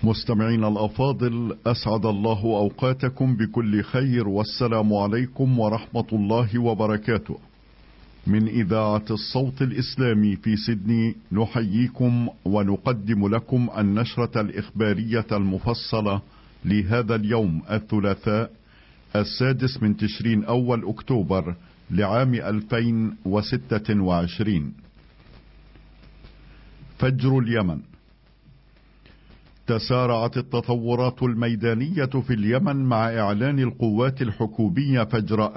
مستمعين الأفاضل، أسعد الله أوقاتكم بكل خير، والسلام عليكم ورحمة الله وبركاته. من إذاعة الصوت الإسلامي في سيدني نحييكم ونقدم لكم النشرة الإخبارية المفصلة لهذا اليوم الثلاثاء 6 من تشرين أول أكتوبر لعام 2026. فجر اليمن. تسارعت التطورات الميدانية في اليمن مع إعلان القوات الحكومية فجر